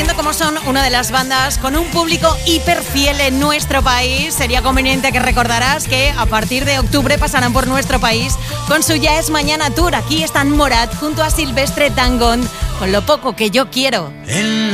Sabiendo cómo son una de las bandas con un público hiper fiel en nuestro país, sería conveniente que recordaras que a partir de octubre pasarán por nuestro país con su Ya es Mañana Tour. Aquí están Morat junto a Silvestre Dangond con Lo poco que yo quiero.